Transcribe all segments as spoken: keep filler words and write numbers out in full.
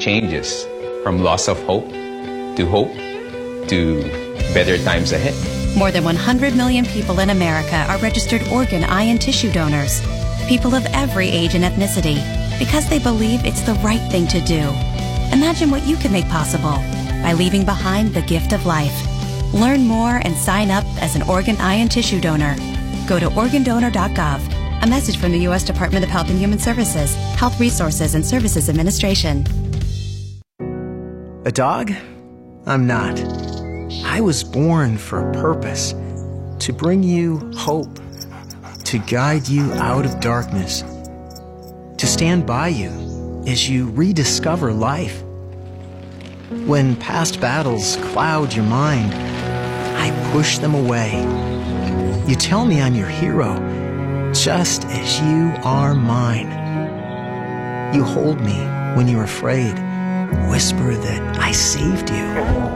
changes from loss of hope to hope to better times ahead. More than one hundred million people in America are registered organ, eye, and tissue donors. People of every age and ethnicity, because they believe it's the right thing to do. Imagine what you can make possible by leaving behind the gift of life. Learn more and sign up as an organ, eye, and tissue donor. Go to organ donor dot gov. A message from the U S Department of Health and Human Services, Health Resources and Services Administration. A dog? I'm not. I was born for a purpose, to bring you hope, to guide you out of darkness, to stand by you as you rediscover life. When past battles cloud your mind, I push them away. You tell me I'm your hero, just as you are mine. You hold me when you're afraid, whisper that I saved you.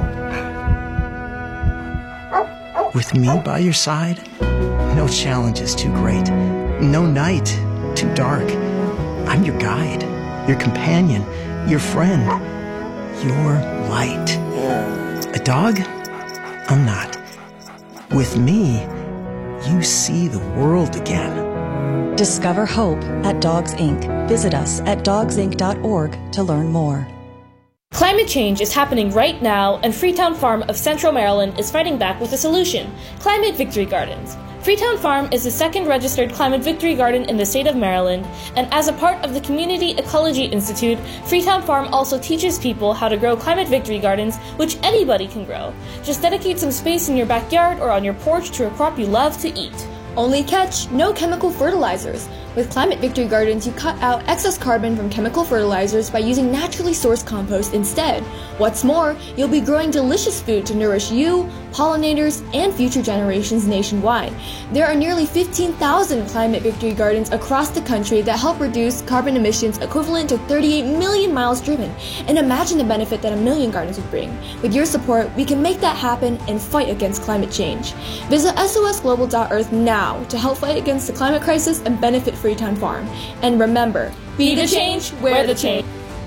With me by your side, no challenge is too great, no night too dark. I'm your guide, your companion, your friend, your light. A dog? I'm not. With me, you see the world again. Discover hope at Dogs Incorporated. Visit us at dogs inc dot org to learn more. Climate change is happening right now, and Freetown Farm of Central Maryland is fighting back with a solution: Climate Victory Gardens. Freetown Farm is the second registered Climate Victory Garden in the state of Maryland, and as a part of the Community Ecology Institute, Freetown Farm also teaches people how to grow Climate Victory Gardens, which anybody can grow. Just dedicate some space in your backyard or on your porch to a crop you love to eat. Only catch, no chemical fertilizers. With Climate Victory Gardens, you cut out excess carbon from chemical fertilizers by using naturally sourced compost instead. What's more, you'll be growing delicious food to nourish you, pollinators, and future generations nationwide. There are nearly fifteen thousand Climate Victory Gardens across the country that help reduce carbon emissions equivalent to thirty-eight million miles driven. And imagine the benefit that a million gardens would bring. With your support, we can make that happen and fight against climate change. Visit S O S global dot earth now to help fight against the climate crisis and benefit Freetown Farm. And remember, be the change, wear the change.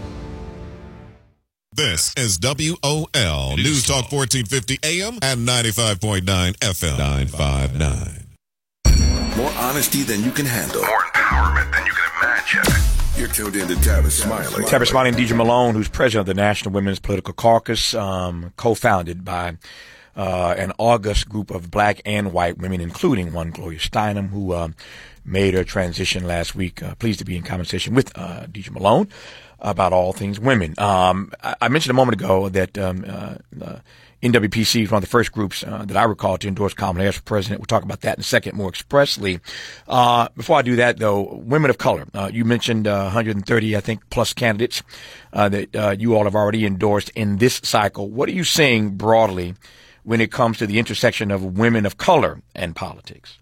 This is W O L News Talk fourteen fifty A M and ninety-five point nine F M. nine five nine. More honesty than you can handle. More empowerment than you can imagine. You're tuned in to Tavis Smiley. Tavis Smiley and Deidre Malone, who's president of the National Women's Political Caucus, um, co-founded by uh, an august group of black and white women, including one Gloria Steinem, who uh, made her transition last week. Uh, pleased to be in conversation with uh, Deidre Malone about all things women. Um, I, I mentioned a moment ago that um, uh, uh, N W P C is one of the first groups uh, that I recall to endorse Kamala Harris for president. We'll talk about that in a second more expressly. Uh, before I do that, though, women of color. Uh, you mentioned uh, one hundred thirty, I think, plus candidates uh, that uh, you all have already endorsed in this cycle. What are you seeing broadly when it comes to the intersection of women of color and politics?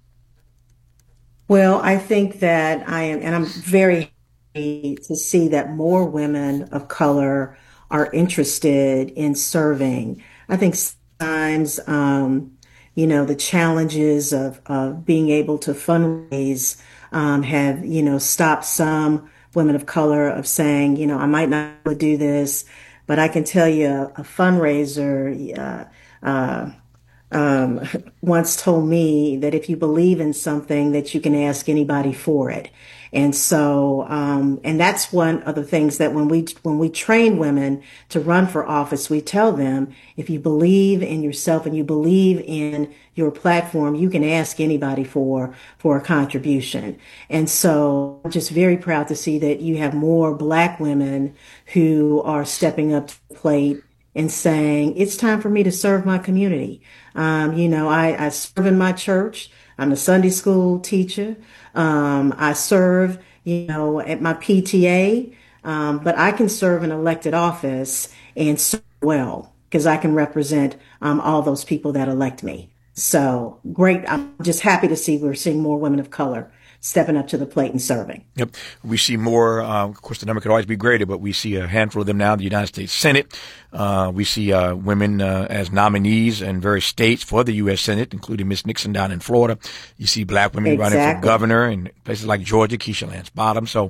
Well, I think that I am, and I'm very happy to see that more women of color are interested in serving. I think sometimes, um, you know, the challenges of, of being able to fundraise um, have, you know, stopped some women of color of saying, you know, I might not be able to do this, but I can tell you a, a fundraiser uh, uh, um, once told me that if you believe in something, that you can ask anybody for it. And so, um, and that's one of the things that when we, when we train women to run for office, we tell them, if you believe in yourself and you believe in your platform, you can ask anybody for, for a contribution. And so I'm just very proud to see that you have more black women who are stepping up to the plate and saying, it's time for me to serve my community. Um, you know, I, I serve in my church. I'm a Sunday school teacher. Um, I serve, you know, at my P T A, um, but I can serve an elected office and serve well because I can represent um, all those people that elect me. So great. I'm just happy to see we're seeing more women of color stepping up to the plate and serving. Yep. We see more, uh, of course, the number could always be greater, but we see a handful of them now in the United States Senate. Uh, we see uh, women uh, as nominees in various states for the U S Senate, including Miss Nixon down in Florida. You see black women exactly. running for governor in places like Georgia, Keisha Lance Bottoms. So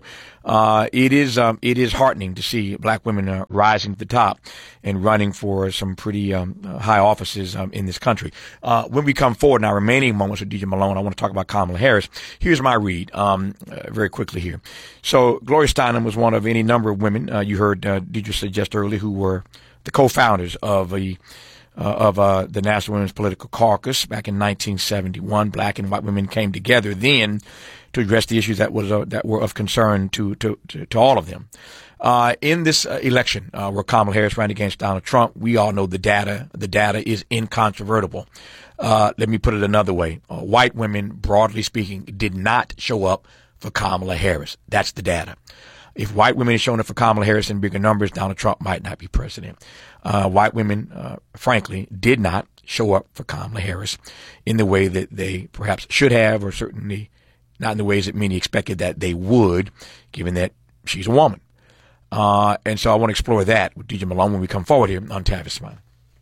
Uh, it is um, it is heartening to see black women uh, rising to the top and running for some pretty um, uh, high offices um, in this country. Uh, when we come forward in our remaining moments with D J Malone, I want to talk about Kamala Harris. Here's my read um, uh, very quickly here. So Gloria Steinem was one of any number of women, uh, you heard uh, Deidre suggest earlier, who were the co-founders of a Uh, of uh, the National Women's Political Caucus back in nineteen seventy-one. Black and white women came together then to address the issues that was uh, that were of concern to to to, to all of them. Uh, in this uh, election, uh, where Kamala Harris ran against Donald Trump, we all know the data. The data is incontrovertible. Uh, let me put it another way: uh, white women, broadly speaking, did not show up for Kamala Harris. That's the data. If white women had shown up for Kamala Harris in bigger numbers, Donald Trump might not be president. Uh, white women, uh, frankly, did not show up for Kamala Harris in the way that they perhaps should have, or certainly not in the ways that many expected that they would, given that she's a woman. Uh, and so I want to explore that with D J Malone when we come forward here on Tavis Smiley.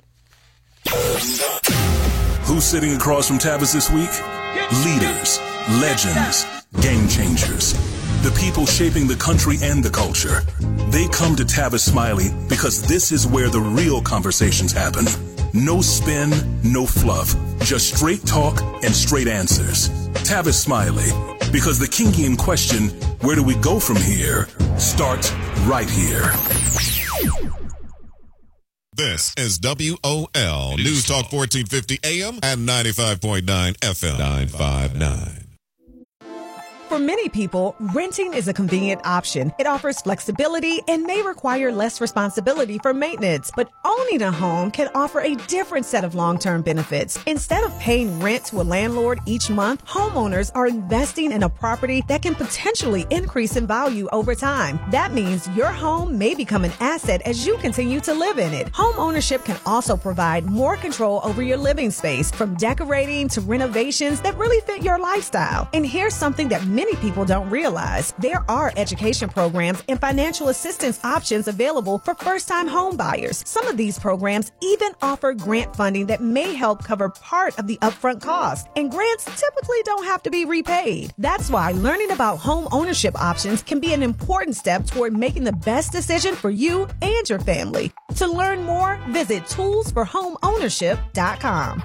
Who's sitting across from Tavis this week? Leaders, legends, game changers. The people shaping the country and the culture. They come to Tavis Smiley because this is where the real conversations happen. No spin, no fluff, just straight talk and straight answers. Tavis Smiley, because the Kingian question, where do we go from here, starts right here. This is W O L News Talk fourteen fifty A M and ninety-five point nine F M. nine five nine. For many people, renting is a convenient option. It offers flexibility and may require less responsibility for maintenance. But owning a home can offer a different set of long-term benefits. Instead of paying rent to a landlord each month, homeowners are investing in a property that can potentially increase in value over time. That means your home may become an asset as you continue to live in it. Home ownership can also provide more control over your living space, from decorating to renovations that really fit your lifestyle. And here's something that many people don't realize. There are education programs and financial assistance options available for first-time home buyers. Some of these programs even offer grant funding that may help cover part of the upfront cost. And grants typically don't have to be repaid. That's why learning about home ownership options can be an important step toward making the best decision for you and your family. To learn more, visit tools for home ownership dot com.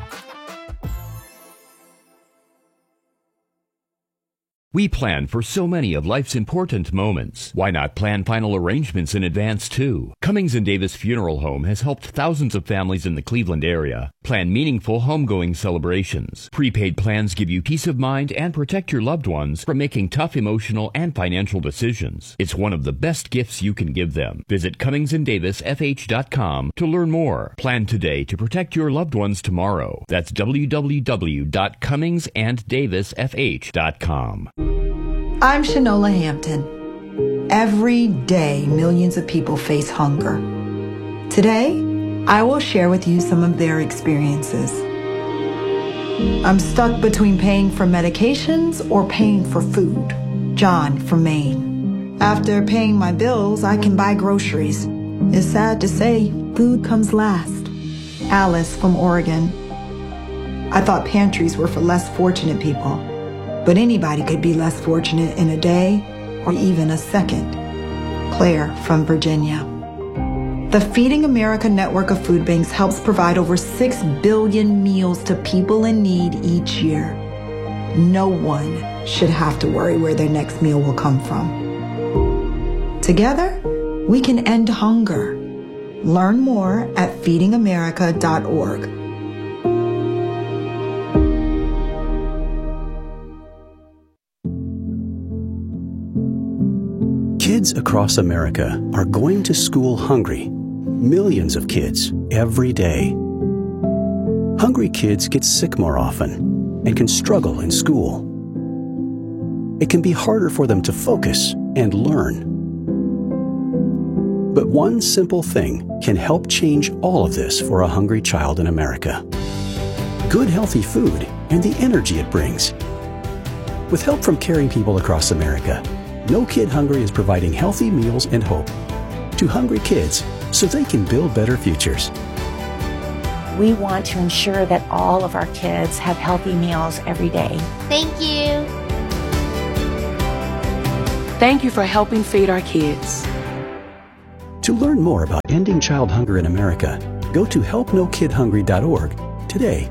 We plan for so many of life's important moments. Why not plan final arrangements in advance, too? Cummings and Davis Funeral Home has helped thousands of families in the Cleveland area plan meaningful homegoing celebrations. Prepaid plans give you peace of mind and protect your loved ones from making tough emotional and financial decisions. It's one of the best gifts you can give them. Visit Cummings and Davis F H dot com to learn more. Plan today to protect your loved ones tomorrow. That's w w w dot cummings and davis f h dot com. I'm Shanola Hampton. Every day, millions of people face hunger. Today, I will share with you some of their experiences. I'm stuck between paying for medications or paying for food. John from Maine. After paying my bills, I can buy groceries. It's sad to say, food comes last. Alice from Oregon. I thought pantries were for less fortunate people. But anybody could be less fortunate in a day or even a second. Claire from Virginia. The Feeding America network of food banks helps provide over six billion meals to people in need each year. No one should have to worry where their next meal will come from. Together, we can end hunger. Learn more at feeding america dot org. Kids across America are going to school hungry. Millions of kids every day. Hungry kids get sick more often and can struggle in school. It can be harder for them to focus and learn. But one simple thing can help change all of this for a hungry child in America. Good healthy food and the energy it brings. With help from caring people across America, No Kid Hungry is providing healthy meals and hope to hungry kids so they can build better futures. We want to ensure that all of our kids have healthy meals every day. Thank you. Thank you for helping feed our kids. To learn more about ending child hunger in America, go to help no kid hungry dot org today.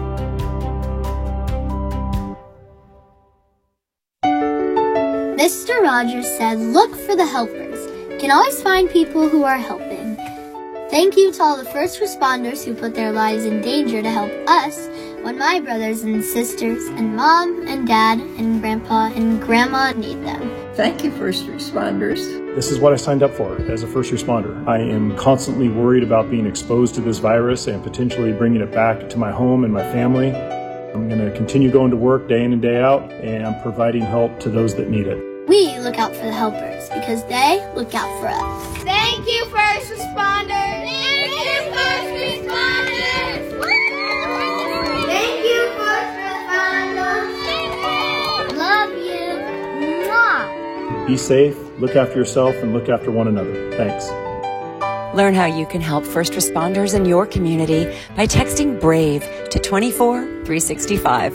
Mister Rogers said, look for the helpers. You can always find people who are helping. Thank you to all the first responders who put their lives in danger to help us when my brothers and sisters and mom and dad and grandpa and grandma need them. Thank you, first responders. This is what I signed up for as a first responder. I am constantly worried about being exposed to this virus and potentially bringing it back to my home and my family. I'm going to continue going to work day in and day out and providing help to those that need it. We look out for the helpers because they look out for us. Thank you, first responders. Thank you, first responders. Thank you, first responders. Love you. Mwah. Be safe, look after yourself, and look after one another. Thanks. Learn how you can help first responders in your community by texting BRAVE to two four three six five.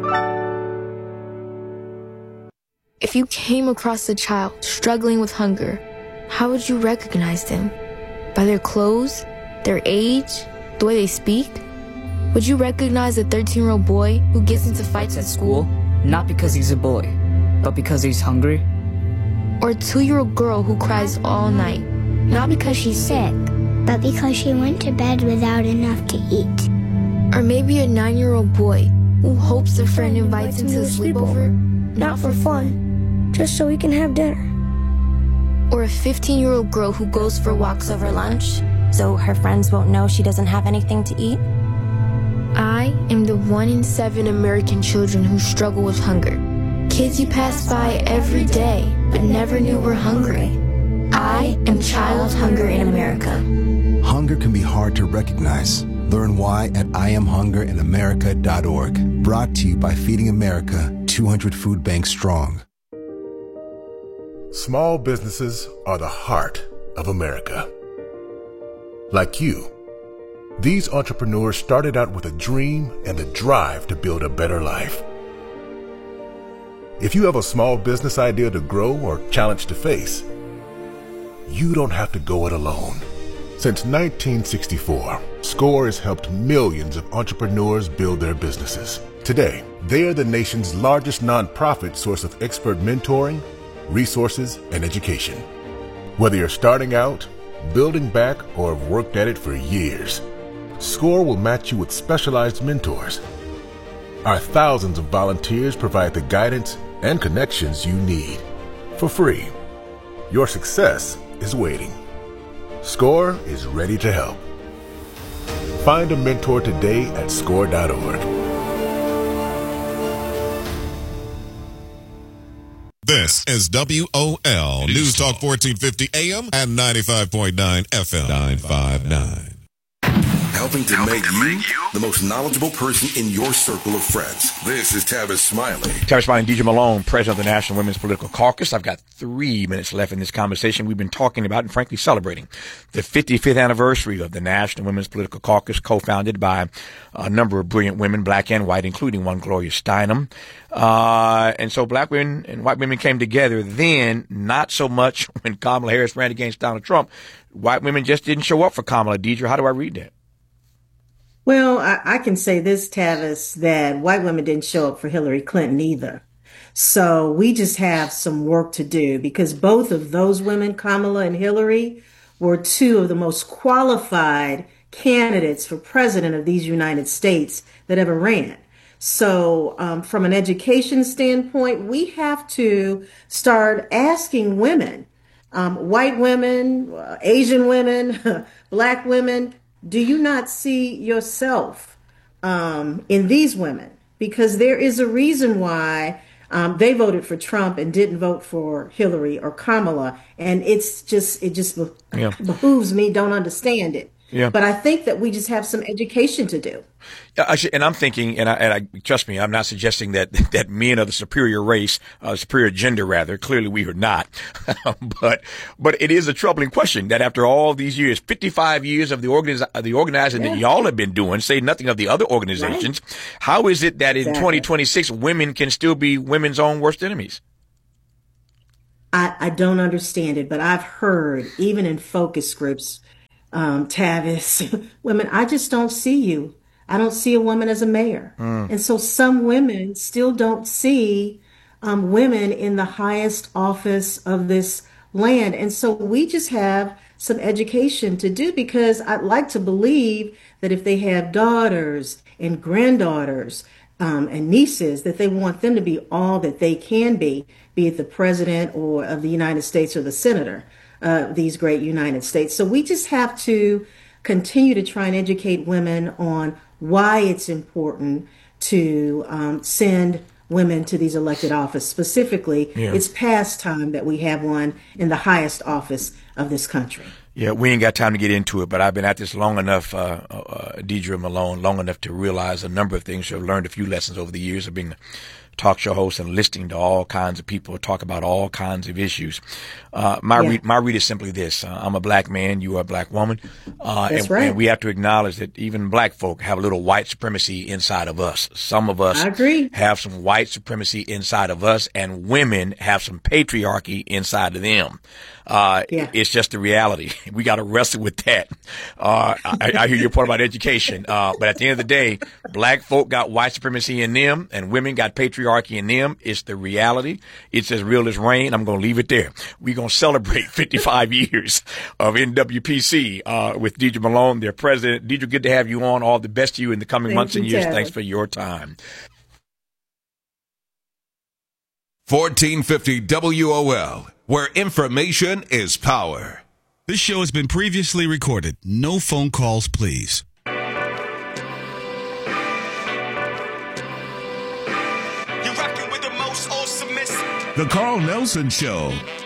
If you came across a child struggling with hunger, how would you recognize them? By their clothes, their age, the way they speak? Would you recognize a thirteen-year-old boy who gets into fights at school? Not because he's a boy, but because he's hungry? Or a two-year-old girl who cries all night, not because she's sick, but because she went to bed without enough to eat? Or maybe a nine-year-old boy who hopes a friend invites him to a sleepover, not for fun, just so he can have dinner. Or a fifteen-year-old girl who goes for walks over lunch, so her friends won't know she doesn't have anything to eat? I am the one in seven American children who struggle with hunger. Kids you pass by every day, but never knew were hungry. I am child hunger in America. Hunger can be hard to recognize. Learn why at I am hunger in America dot org. Brought to you by Feeding America, two hundred food banks strong. Small businesses are the heart of America. Like you, these entrepreneurs started out with a dream and the drive to build a better life. If you have a small business idea to grow or challenge to face, you don't have to go it alone. Since nineteen sixty-four, SCORE has helped millions of entrepreneurs build their businesses. Today, they are the nation's largest nonprofit source of expert mentoring, resources, and education. Whether you're starting out, building back, or have worked at it for years, SCORE will match you with specialized mentors. Our thousands of volunteers provide the guidance and connections you need for free. Your success is waiting. SCORE is ready to help. Find a mentor today at score dot org. This is W O L News Talk fourteen fifty A M and ninety-five point nine F M. nine five nine. Helping to, Helping make, to you make you the most knowledgeable person in your circle of friends. This is Tavis Smiley. Tavis Smiley and Deidre Malone, president of the National Women's Political Caucus. I've got three minutes left in this conversation. We've been talking about and frankly celebrating the fifty-fifth anniversary of the National Women's Political Caucus, co-founded by a number of brilliant women, black and white, including one Gloria Steinem. Uh, and so black women and white women came together then, not so much when Kamala Harris ran against Donald Trump. White women just didn't show up for Kamala. Deidre, how do I read that? Well, I, I can say this, Tavis, that white women didn't show up for Hillary Clinton either. So we just have some work to do because both of those women, Kamala and Hillary, were two of the most qualified candidates for president of these United States that ever ran. So um, from an education standpoint, we have to start asking women, um, white women, uh, Asian women, black women, do you not see yourself um, in these women? Because there is a reason why um, they voted for Trump and didn't vote for Hillary or Kamala. And it's just, it just yeah. behooves me, don't understand it. Yeah. But I think that we just have some education to do. Yeah, I should, and I'm thinking, and I, and I trust me, I'm not suggesting that that men are the superior race, uh, superior gender rather. Clearly, we are not. but but it is a troubling question that after all these years, fifty-five years of the organiz- the organizing yeah. that y'all have been doing, say nothing of the other organizations, right. how is it that in exactly. twenty twenty-six women can still be women's own worst enemies? I, I don't understand it, but I've heard, even in focus groups, um, Tavis, women, I just don't see you. I don't see a woman as a mayor. Mm. And so some women still don't see um, women in the highest office of this land. And so we just have some education to do, because I'd like to believe that if they have daughters and granddaughters um, and nieces, that they want them to be all that they can be, be it the president or of the United States or the senator of uh, these great United States. So we just have to continue to try and educate women on why it's important to um, send women to these elected office. Specifically, yeah. It's past time that we have one in the highest office of this country. Yeah, we ain't got time to get into it, but I've been at this long enough, uh, uh, Deidre Malone, long enough to realize a number of things. I've learned a few lessons over the years of being a talk show host and listening to all kinds of people talk about all kinds of issues. Uh, my yeah. read, my read is simply this. Uh, I'm a black man. You are a black woman. Uh, That's and, right. and we have to acknowledge that even black folk have a little white supremacy inside of us. Some of us I agree. have some white supremacy inside of us, and women have some patriarchy inside of them. Uh, yeah. It's just the reality. We got to wrestle with that. Uh, I, I hear your point about education. Uh, but at the end of the day, black folk got white supremacy in them and women got patriarchy in them. It's the reality. It's as real as rain. I'm going to leave it there. We're going to celebrate fifty-five years of N W P C, uh, with Deidre Malone, their president. Deidre, good to have you on. All the best to you in the coming Thank months you, and years. Ted. Thanks for your time. fourteen fifty W O L, where information is power. This show has been previously recorded. No phone calls, please. You're rocking with the most awesome. The Carl Nelson Show